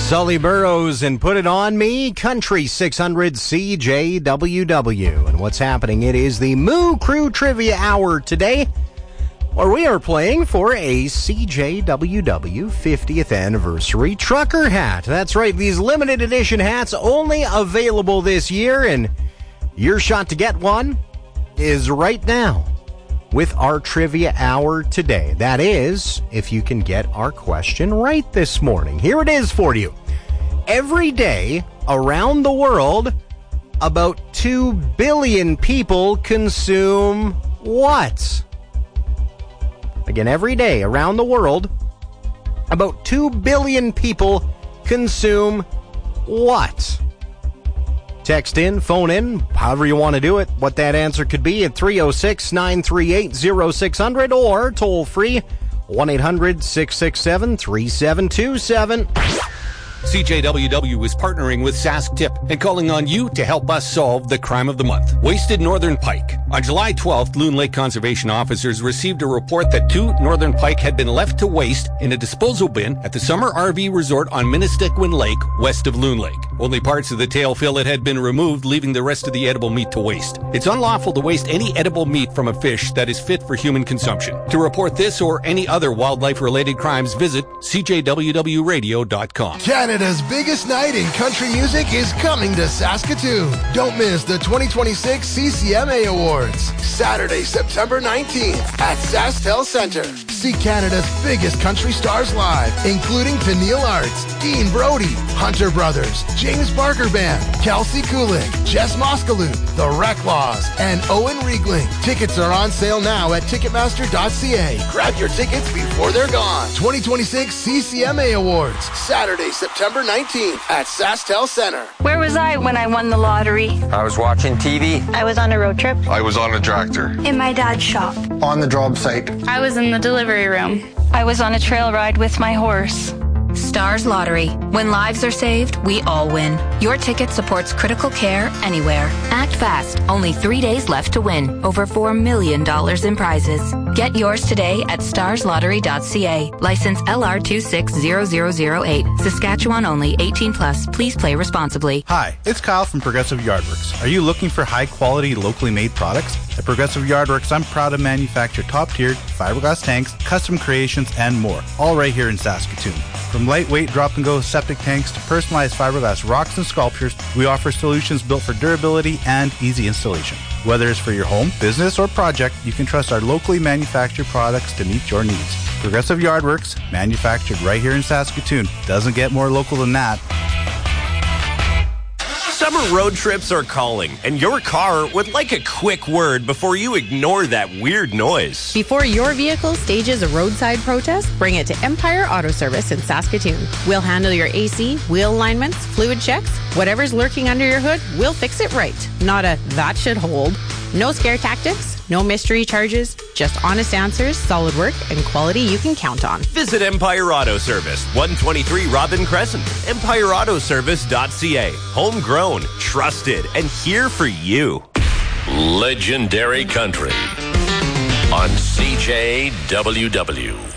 Sully Burrows and Put It On Me, Country 600 CJWW. And what's happening? It is the Moo Crew Trivia Hour today, where we are playing for a CJWW 50th Anniversary Trucker hat. That's right, these limited edition hats only available this year, and your shot to get one is right now with our Trivia Hour today. That is, if you can get our question right this morning. Here it is for you. Every day around the world, about 2 billion people consume what? Again, every day around the world, about 2 billion people consume what? Text in, phone in, however you want to do it, what that answer could be at 306-938-0600 or toll free 1-800-667-3727. CJWW is partnering with Sask Tip and calling on you to help us solve the crime of the month, wasted northern pike. On July 12th, Loon Lake Conservation officers received a report that 2 northern pike had been left to waste in a disposal bin at the Summer RV Resort on Minnestickwin Lake, west of Loon Lake. Only parts of the tail fillet had been removed, leaving the rest of the edible meat to waste. It's unlawful to waste any edible meat from a fish that is fit for human consumption. To report this or any other wildlife-related crimes, visit CJWWRadio.com. Canada's biggest night in country music is coming to Saskatoon. Don't miss the 2026 CCMA Awards, Saturday, September 19th at SaskTel Centre. See Canada's biggest country stars live, including Peniel Arts, Dean Brody, Hunter Brothers, James Barker Band, Kelsey Kulik, Jess Moskaloo, The Recklaws, and Owen Riegling. Tickets are on sale now at Ticketmaster.ca. Grab your tickets before they're gone. 2026 CCMA Awards, Saturday, September 19th at SaskTel Centre. Where was I when I won the lottery? I was watching TV. I was on a road trip. I was on a tractor. In my dad's shop. On the job site. I was in the delivery room. I was on a trail ride with my horse. Stars Lottery. When lives are saved, we all win. Your ticket supports critical care anywhere. Act fast. Only 3 days left to win. Over $4 million in prizes. Get yours today at starslottery.ca. License LR260008. Saskatchewan only. 18 plus. Please play responsibly. Hi, it's Kyle from Progressive Yardworks. Are you looking for high-quality, locally made products? At Progressive Yardworks, I'm proud to manufacture top-tiered fiberglass tanks, custom creations, and more, all right here in Saskatoon. From lightweight drop-and-go septic tanks to personalized fiberglass rocks and sculptures, we offer solutions built for durability and easy installation. Whether it's for your home, business, or project, you can trust our locally manufactured products to meet your needs. Progressive Yardworks, manufactured right here in Saskatoon. Doesn't get more local than that. Summer road trips are calling, and your car would like a quick word before you ignore that weird noise. Before your vehicle stages a roadside protest, bring it to Empire Auto Service in Saskatoon. We'll handle your AC, wheel alignments, fluid checks. Whatever's lurking under your hood, we'll fix it right. Not a that should hold. No scare tactics, no mystery charges, just honest answers, solid work, and quality you can count on. Visit Empire Auto Service, 123 Robin Crescent, empireautoservice.ca. Homegrown, trusted, and here for you. Legendary Country on CJWW.